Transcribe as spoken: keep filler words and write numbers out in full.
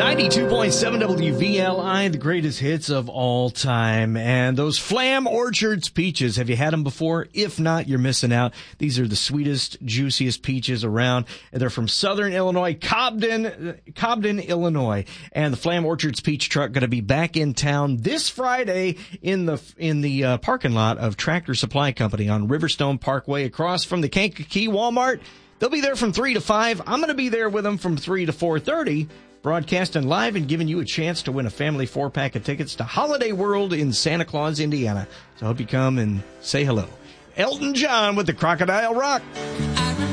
ninety-two point seven W V L I, the greatest hits of all time. And those Flam Orchards peaches, have you had them before? If not, you're missing out. These are the sweetest, juiciest peaches around. And they're from Southern Illinois, Cobden, Cobden, Illinois. And the Flam Orchards peach truck going to be back in town this Friday in the in the uh, parking lot of Tractor Supply Company on Riverstone Parkway across from the Kankakee Walmart. They'll be there from three to five. I'm going to be there with them from three to four thirty. Broadcasting live and giving you a chance to win a family four-pack of tickets to Holiday World in Santa Claus, Indiana. So I hope you come and say hello. Elton John with the Crocodile Rock.